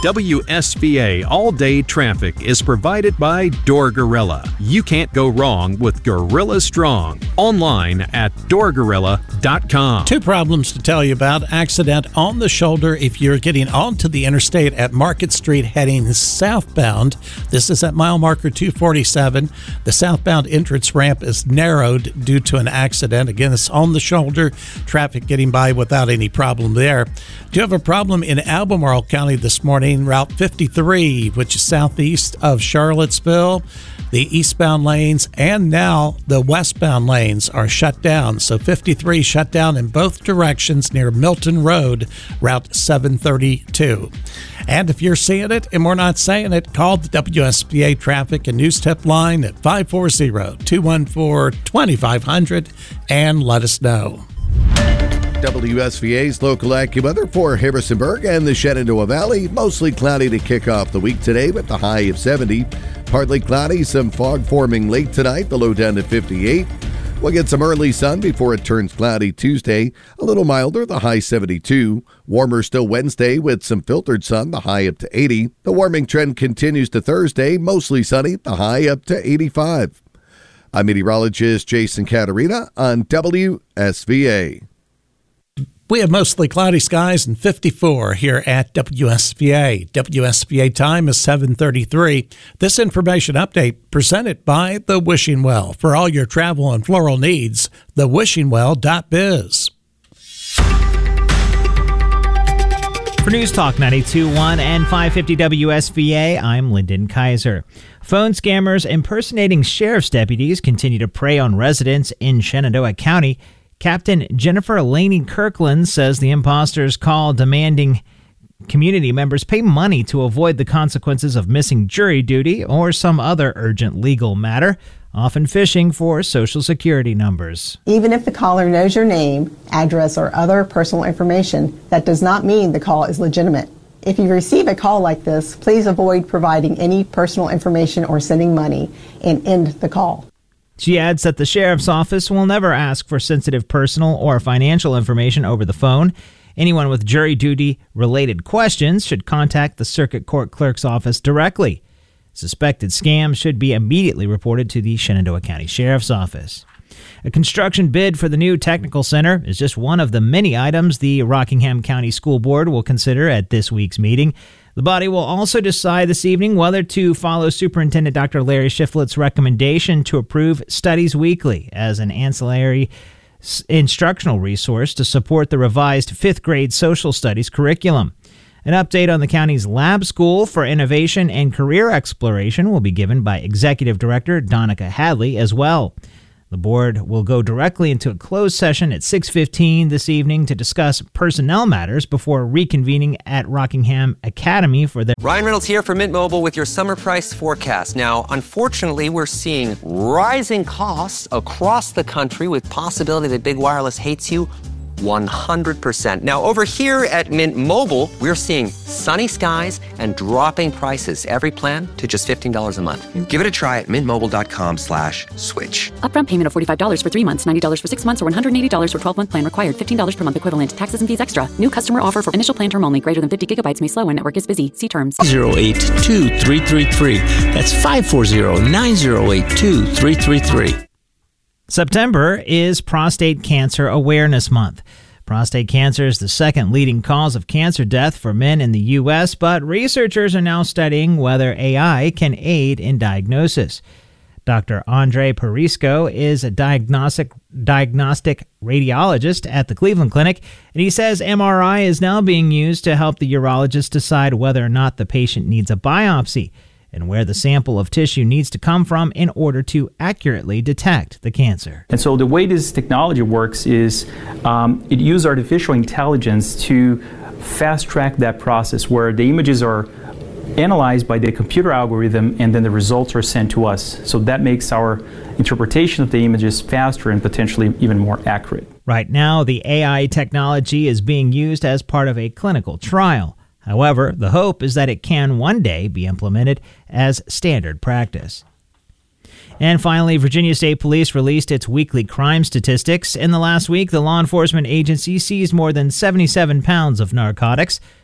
WSVA all-day traffic is provided by Door Gorilla. You can't go wrong with Gorilla Strong. Online at doorgorilla.com. Two problems to tell you about. Accident on the shoulder if you're getting onto the interstate at Market Street heading southbound. This is at mile marker 247. The southbound entrance ramp is narrowed due to an accident. Again, it's on the shoulder. Traffic getting by without any problem there. Do you have a problem in Albemarle County this morning? Route 53, which is southeast of Charlottesville. The eastbound lanes and now the westbound lanes are shut down. So 53 shut down in both directions near Milton Road, Route 732. And if you're seeing it and we're not saying it, call the WSBA Traffic and News Tip line at 540-214-2500 and let us know. WSVA's local AccuWeather for Harrisonburg and the Shenandoah Valley. Mostly cloudy to kick off the week today with the high of 70. Partly cloudy, some fog forming late tonight, the low down to 58. We'll get some early sun before it turns cloudy Tuesday. A little milder, the high 72. Warmer still Wednesday with some filtered sun, the high up to 80. The warming trend continues to Thursday, mostly sunny, the high up to 85. I'm meteorologist Jason Caterina on WSVA. We have mostly cloudy skies and 54 here at WSVA. WSVA time is 7:33. This information update presented by The Wishing Well. For all your travel and floral needs, thewishingwell.biz. For News Talk 92.1 and 550 WSVA, I'm Lyndon Kaiser. Phone scammers impersonating sheriff's deputies continue to prey on residents in Shenandoah County. Captain Jennifer Laney Kirkland says the imposters call demanding community members pay money to avoid the consequences of missing jury duty or some other urgent legal matter, often fishing for Social Security numbers. Even if the caller knows your name, address, or other personal information, that does not mean the call is legitimate. If you receive a call like this, please avoid providing any personal information or sending money and end the call. She adds that the sheriff's office will never ask for sensitive personal or financial information over the phone. Anyone with jury duty-related questions should contact the Circuit Court Clerk's office directly. Suspected scams should be immediately reported to the Shenandoah County Sheriff's Office. A construction bid for the new technical center is just one of the many items the Rockingham County School Board will consider at this week's meeting. The body will also decide this evening whether to follow Superintendent Dr. Larry Shiflett's recommendation to approve Studies Weekly as an ancillary instructional resource to support the revised 5th grade social studies curriculum. An update on the county's lab school for innovation and career exploration will be given by Executive Director Donica Hadley as well. The board will go directly into a closed session at 6:15 this evening to discuss personnel matters before reconvening at Rockingham Academy for the... Ryan Reynolds here for Mint Mobile with your summer price forecast. Now, unfortunately, we're seeing rising costs across the country with possibility that big wireless hates you 100%. Now, over here at Mint Mobile, we're seeing sunny skies and dropping prices. Every plan to just $15 a month. Give it a try at mintmobile.com/switch. Upfront payment of $45 for 3 months, $90 for 6 months, or $180 for 12-month plan required. $15 per month equivalent. Taxes and fees extra. New customer offer for initial plan term only. Greater than 50 gigabytes may slow when network is busy. See terms. 908-2333. That's 540-9082-333. September is Prostate Cancer Awareness Month. Prostate cancer is the second leading cause of cancer death for men in the U.S., but researchers are now studying whether AI can aid in diagnosis. Dr. Andre Perisco is a diagnostic radiologist at the Cleveland Clinic, and he says MRI is now being used to help the urologist decide whether or not the patient needs a biopsy and where the sample of tissue needs to come from in order to accurately detect the cancer. And so the way this technology works is it uses artificial intelligence to fast track that process where the images are analyzed by the computer algorithm and then the results are sent to us. So that makes our interpretation of the images faster and potentially even more accurate. Right now, the AI technology is being used as part of a clinical trial. However, the hope is that it can one day be implemented as standard practice. And finally, Virginia State Police released its weekly crime statistics. In the last week, the law enforcement agency seized more than 77 pounds of narcotics.